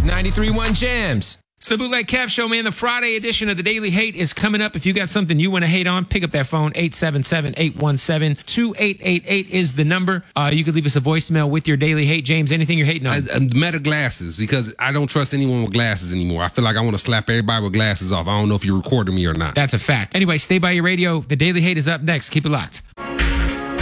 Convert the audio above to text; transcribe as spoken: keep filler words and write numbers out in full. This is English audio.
ninety-three point one Jams. It's the Bootleg Kev Show, man. The Friday edition of the Daily Hate is coming up. If you got something you want to hate on, pick up that phone. eight seven seven, eight one seven, two eight eight eight is the number. Uh, you could leave us a voicemail with your Daily Hate. James, anything you're hating on? I, I, Meta glasses, because I don't trust anyone with glasses anymore. I feel like I want to slap everybody with glasses off. I don't know if you're recording me or not. That's a fact. Anyway, stay by your radio. The Daily Hate is up next. Keep it locked.